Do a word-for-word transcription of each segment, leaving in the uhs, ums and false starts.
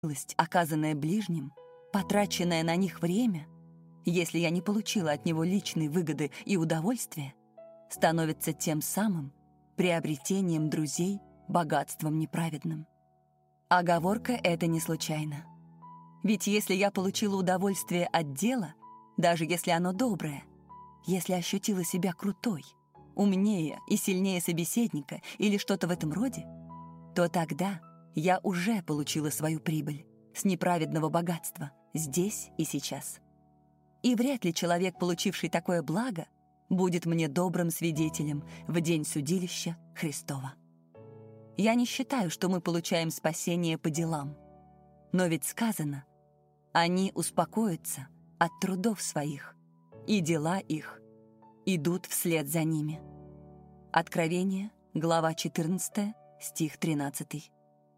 милость, оказанная ближним, потраченное на них время, если я не получила от него личной выгоды и удовольствия, становится тем самым приобретением друзей богатством неправедным. Оговорка эта не случайна. Ведь если я получила удовольствие от дела, даже если оно доброе, если ощутила себя крутой, умнее и сильнее собеседника или что-то в этом роде, то тогда я уже получила свою прибыль с неправедного богатства здесь и сейчас. И вряд ли человек, получивший такое благо, будет мне добрым свидетелем в день судилища Христова. Я не считаю, что мы получаем спасение по делам, но ведь сказано, они успокоятся от трудов своих, и дела их идут вслед за ними. Откровение, глава четырнадцатая, стих тринадцатый.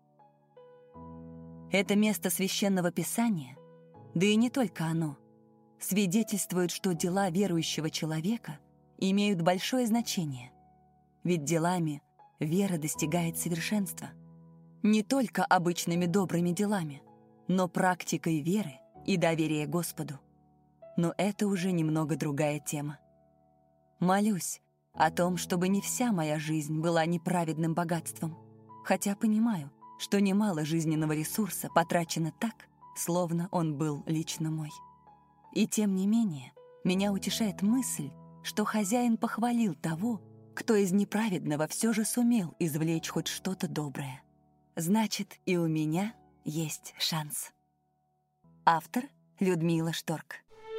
Это место Священного Писания, да и не только оно, свидетельствует, что дела верующего человека имеют большое значение, ведь делами вера достигает совершенства. Не только обычными добрыми делами, но практикой веры и доверия Господу. Но это уже немного другая тема. Молюсь о том, чтобы не вся моя жизнь была неправедным богатством, хотя понимаю, что немало жизненного ресурса потрачено так, словно он был лично мой. И тем не менее, меня утешает мысль, что хозяин похвалил того, кто из неправедного все же сумел извлечь хоть что-то доброе. Значит, и у меня есть шанс. Автор Людмила Шторк.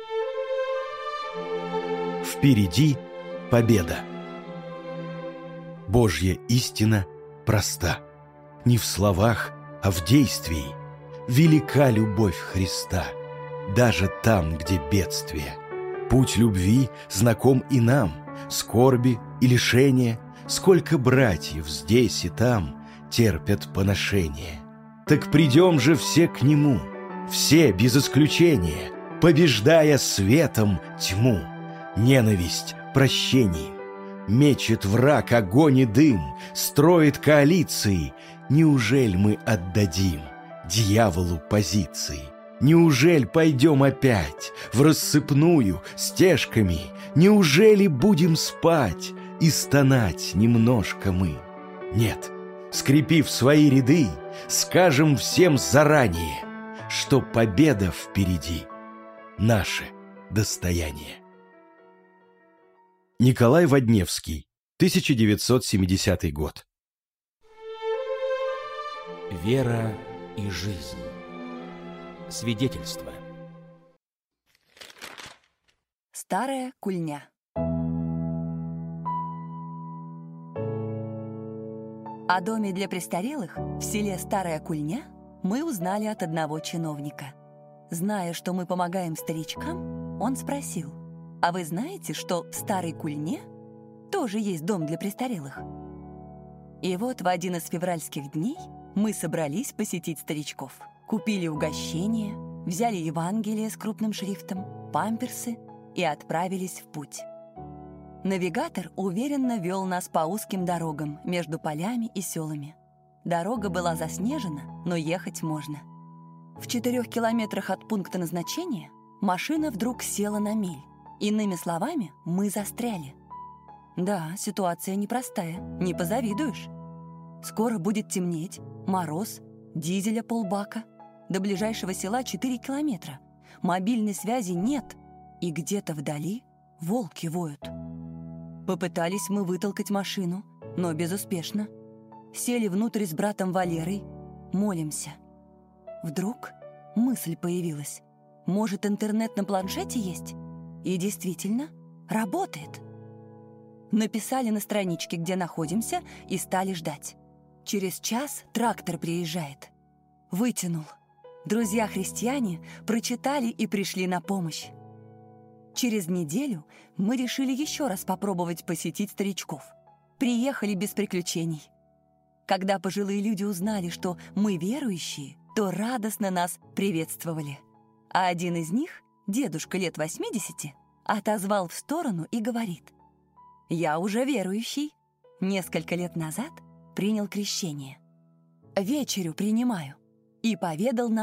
Впереди победа. Божья истина проста. Не в словах, а в действии. Велика любовь Христа, даже там, где бедствие. Путь любви знаком и нам, скорби и лишения. Сколько братьев здесь и там терпят поношение. Так придем же все к Нему, все без исключения, побеждая светом тьму, ненависть прощением. Мечет враг огонь и дым, строит коалиции. Неужель мы отдадим дьяволу позиции? Неужель пойдем опять в рассыпную стежками? Неужели будем спать и стонать немножко мы? Нет, скрепив свои ряды, скажем всем заранее, что победа впереди — наше достояние. Николай Водневский, тысяча девятьсот семидесятый год. Вера и жизнь. Свидетельство. Старая кульня. О доме для престарелых в селе Старая Кульня мы узнали от одного чиновника. Зная, что мы помогаем старичкам, он спросил: «А вы знаете, что в Старой Кульне тоже есть дом для престарелых?» И вот в один из февральских дней мы собрались посетить старичков. Купили угощение, взяли Евангелие с крупным шрифтом, памперсы и отправились в путь. Навигатор уверенно вел нас по узким дорогам между полями и селами. Дорога была заснежена, но ехать можно. В четырех километрах от пункта назначения машина вдруг села на мель. Иными словами, мы застряли. Да, ситуация непростая, не позавидуешь. Скоро будет темнеть, мороз, дизеля полбака. До ближайшего села четыре километра. Мобильной связи нет, и где-то вдали волки воют. Попытались мы вытолкать машину, но безуспешно. Сели внутрь с братом Валерой, молимся. Вдруг мысль появилась. Может, интернет на планшете есть? И действительно, работает. Написали на страничке, где находимся, и стали ждать. Через час трактор приезжает. Вытянул. Друзья-христиане прочитали и пришли на помощь. Через неделю мы решили еще раз попробовать посетить старичков. Приехали без приключений. Когда пожилые люди узнали, что мы верующие, то радостно нас приветствовали. А один из них, дедушка лет восьмидесяти, отозвал в сторону и говорит: «Я уже верующий. Несколько лет назад принял крещение. Вечерю принимаю. и поведал нам